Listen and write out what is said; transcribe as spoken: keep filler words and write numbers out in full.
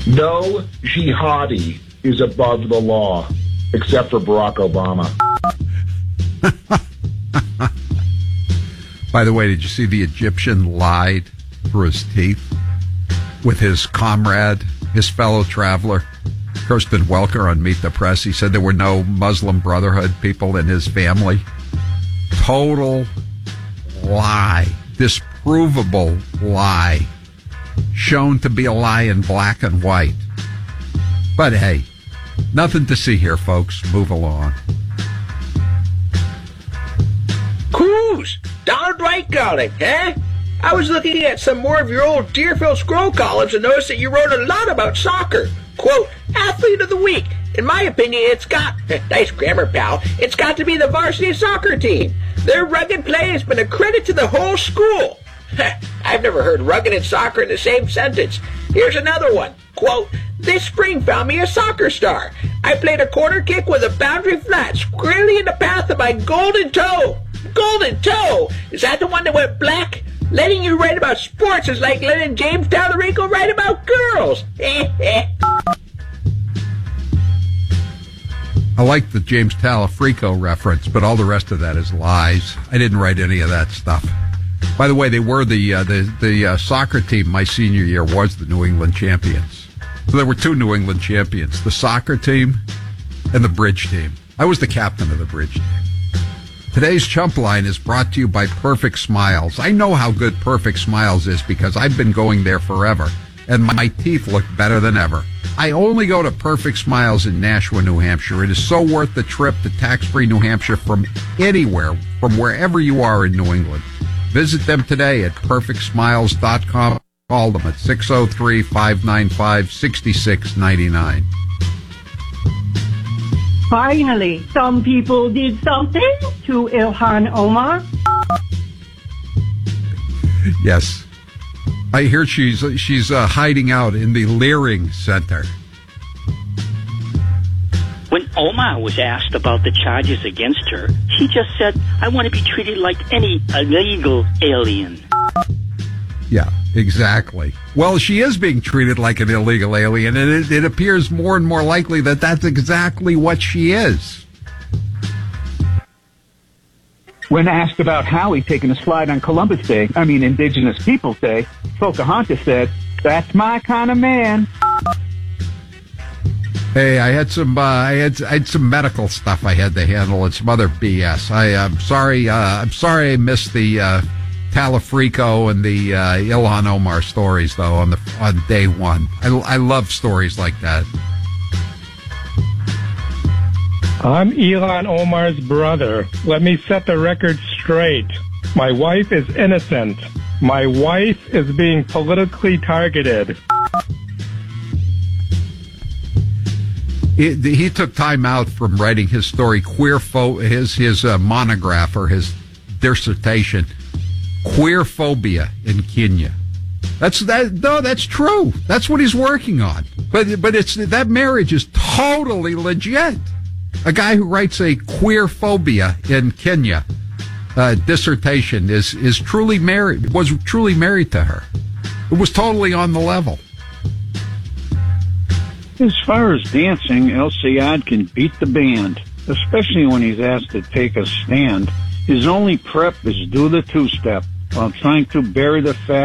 No jihadi is above the law, except for Barack Obama. By the way, did you see the Egyptian lied through his teeth with his comrade, his fellow traveler, Kirsten Welker, on Meet the Press? He said there were no Muslim Brotherhood people in his family. Total lie. Disprovable lie. Shown to be a lie in black and white. But hey, nothing to see here, folks. Move along. Cruz, Donald Wright calling, huh? I was looking at some more of your old Deerfield Scroll columns and noticed that you wrote a lot about soccer. Quote, athlete of the week. In my opinion, it's got, nice grammar, pal, it's got to be the varsity soccer team. Their rugged play has been a credit to the whole school. I've never heard rugged and soccer in the same sentence. Here's another one. Quote, this spring found me a soccer star. I played a corner kick with a boundary flat squarely in the path of my golden toe. Golden toe? Is that the one that went black? Letting you write about sports is like letting James Talarico write about girls. I like the James Talarico reference, but all the rest of that is lies. I didn't write any of that stuff. By the way, they were the uh, the the uh, soccer team. My senior year was the New England champions. So there were two New England champions: the soccer team and the bridge team. I was the captain of the bridge team. Today's Chump Line is brought to you by Perfect Smiles. I know how good Perfect Smiles is because I've been going there forever, and my teeth look better than ever. I only go to Perfect Smiles in Nashua, New Hampshire. It is so worth the trip to tax-free New Hampshire from anywhere, from wherever you are in New England. Visit them today at perfect smiles dot com. Call them at six oh three, five nine five, six six nine nine. Finally, some people did something to Ilhan Omar. Yes. I hear she's she's uh, hiding out in the Leering Center. When Omar was asked about the charges against her, she just said, I want to be treated like any illegal alien. Yeah, exactly. Well, she is being treated like an illegal alien, and it, it appears more and more likely that that's exactly what she is. When asked about Howie taking a slide on Columbus Day, I mean Indigenous Peoples Day, Pocahontas said, that's my kind of man. Hey, I had some, uh, I had, I had some medical stuff I had to handle and some other B S. I, I'm sorry, uh, I'm sorry I missed the, uh, Talafrico and the, uh, Ilhan Omar stories though on the, on day one. I, I love stories like that. I'm Ilhan Omar's brother. Let me set the record straight. My wife is innocent. My wife is being politically targeted. He, he took time out from writing his story, queer pho- his his uh, monograph or his dissertation, Queer Phobia in Kenya. That's that. No, that's true. That's what he's working on. But but it's that marriage is totally legit. A guy who writes a queer phobia in Kenya uh, dissertation is is truly married. Was truly married to her. It was totally on the level. As far as dancing, El Sayad can beat the band, especially when he's asked to take a stand. His only prep is do the two-step while trying to bury the fact